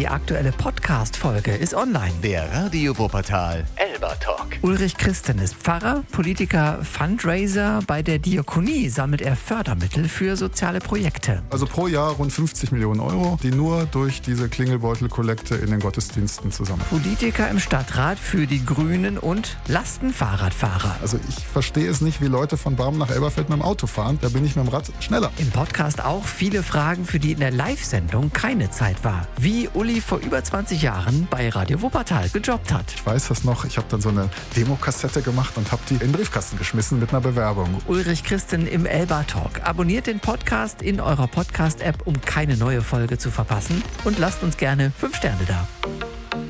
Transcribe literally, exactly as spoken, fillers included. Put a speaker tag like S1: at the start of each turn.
S1: Die aktuelle Podcast-Folge ist online.
S2: Der Radio Wuppertal Elba Talk.
S1: Ulrich Christen ist Pfarrer, Politiker, Fundraiser. Bei der Diakonie sammelt er Fördermittel für soziale Projekte.
S3: Also pro Jahr rund fünfzig Millionen Euro, die nur durch diese Klingelbeutel-Kollekte in den Gottesdiensten zusammen.
S1: Politiker im Stadtrat für die Grünen und Lastenfahrradfahrer.
S3: Also ich verstehe es nicht, wie Leute von Barmen nach Elberfeld mit dem Auto fahren. Da bin ich mit dem Rad schneller.
S1: Im Podcast auch viele Fragen, für die in der Live-Sendung keine Zeit war. Wie Uli vor über zwanzig Jahren bei Radio Wuppertal gejobbt hat.
S3: Ich weiß das noch, ich habe dann so eine Demokassette gemacht und habe die in den Briefkasten geschmissen mit einer Bewerbung.
S1: Ulrich Christen im Elba Talk. Abonniert den Podcast in eurer Podcast-App, um keine neue Folge zu verpassen. Und lasst uns gerne fünf Sterne da.